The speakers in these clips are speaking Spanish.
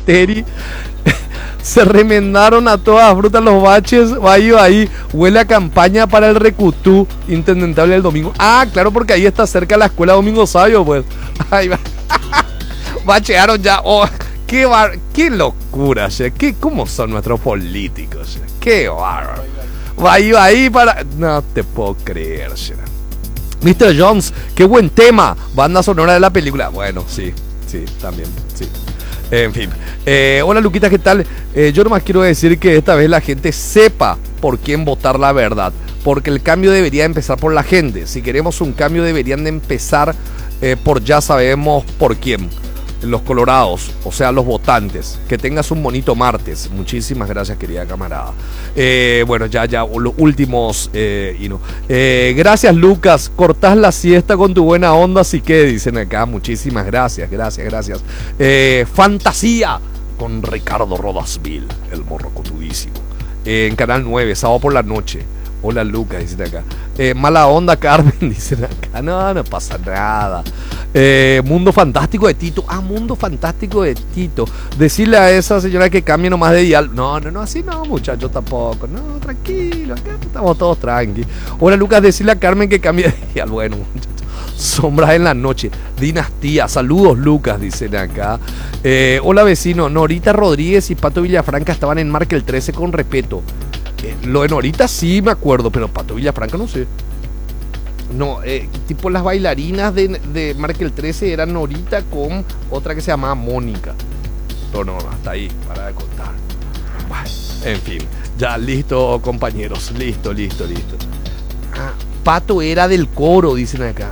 Teri. Se remendaron a todas frutas los baches. Ahí. Huele a campaña para el Recutú intendentable el domingo. Ah, claro, porque ahí está cerca la escuela Domingo Sabio, pues. Ahí va. Bachearon ya. Oh, qué locura, che. ¿Cómo son nuestros políticos? Che? Qué bárbaro. Ahí para. No te puedo creer, che. Mr. Jones, qué buen tema. Banda sonora de la película. Bueno, sí, también, sí. En fin. Hola, Luquita, ¿qué tal? Yo nomás quiero decir que esta vez la gente sepa por quién votar la verdad. Porque el cambio debería empezar por la gente. Si queremos un cambio deberían de empezar por ya sabemos por quién. Los colorados, o sea, los votantes. Que tengas un bonito martes. Muchísimas gracias, querida camarada. Bueno, ya los últimos. Gracias, Lucas. Cortás la siesta con tu buena onda, así que dicen acá. Muchísimas gracias. Fantasía con Ricardo Rodasville, el morro cotudísimo. En Canal 9, sábado por la noche. Hola, Lucas, dicen acá. Mala onda, Carmen, dicen acá. No pasa nada. Mundo Fantástico de Tito. Ah, Mundo Fantástico de Tito. Decirle a esa señora que cambie nomás de dial. No, así no, muchachos, tampoco. No, tranquilo, acá estamos todos tranquilos. Hola, Lucas, decirle a Carmen que cambie de dial. Bueno, muchachos. Sombras en la noche. Dinastía. Saludos, Lucas, dicen acá. Hola, vecino. Norita Rodríguez y Pato Villafranca estaban en Marca el 13 con respeto. Lo de Norita sí me acuerdo, pero Pato Villafranca no sé. No, tipo las bailarinas de Marca el 13 eran Norita con otra que se llamaba Mónica. No, hasta ahí, para de contar. Bueno, en fin, ya listo, compañeros. Listo. Ah, Pato era del coro, dicen acá.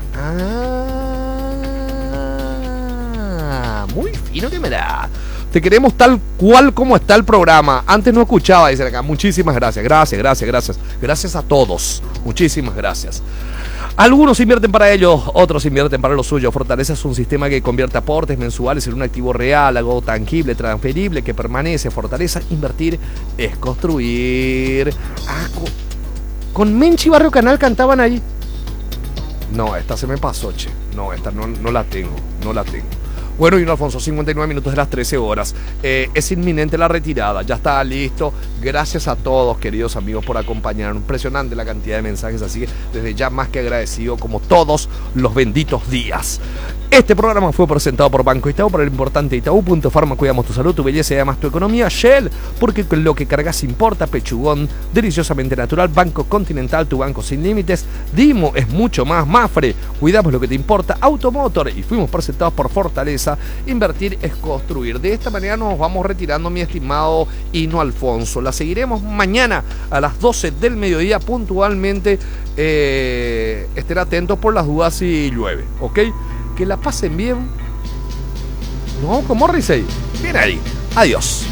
Ah, muy fino que me da. Te queremos tal cual como está el programa. Antes no escuchaba, dicen acá. Muchísimas gracias. Gracias a todos. Muchísimas gracias. Algunos invierten para ellos, otros invierten para lo suyo. Fortaleza es un sistema que convierte aportes mensuales en un activo real, algo tangible, transferible, que permanece. Fortaleza, invertir es construir. Ah, con Menchi Barrio Canal cantaban ahí. No, esta se me pasó, che. No, esta no la tengo. Bueno, y un Alfonso, 59 minutos de las 13 horas. Es inminente la retirada, ya está listo. Gracias a todos, queridos amigos, por acompañarnos. Impresionante la cantidad de mensajes, así que desde ya más que agradecido, como todos los benditos días. Este programa fue presentado por Banco Itaú, por el importante Itaú.Pharma. Cuidamos tu salud, tu belleza y además tu economía. Shell, porque lo que cargas importa. Pechugón, deliciosamente natural. Banco Continental, tu banco sin límites. Dimo es mucho más. Mafre, cuidamos lo que te importa. Automotor, y fuimos presentados por Fortaleza. Invertir es construir. De esta manera nos vamos retirando, mi estimado Hino Alfonso. La seguiremos mañana a las 12 del mediodía puntualmente. Estén atentos por las dudas si llueve, ¿ok? Que la pasen bien. Nos vamos con Morrissey. Bien ahí. Adiós.